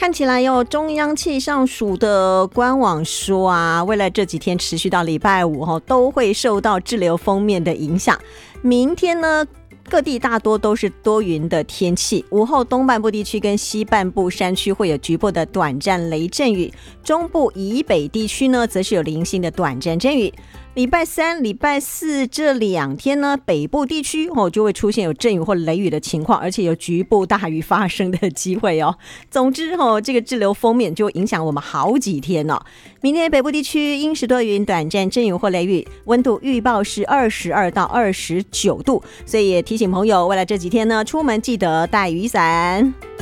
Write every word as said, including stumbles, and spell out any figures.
看起来哟，中央气象署的官网说啊，未来这几天持续到礼拜五哦，都会受到滞留锋面的影响。明天呢，各地大多都是多云的天气，午后东半部地区跟西半部山区会有局部的短暂雷阵雨，中部以北地区呢，则是有零星的短暂阵雨。礼拜三、礼拜四这两天呢，北部地区哦就会出现有阵雨或雷雨的情况，而且有局部大雨发生的机会哦。总之哦，这个滞留锋面就会影响我们好几天哦。明天北部地区阴时多云，短暂阵雨或雷雨，温度预报是二十二到二十九度，所以也提醒朋友，未来这几天呢，出门记得带雨伞。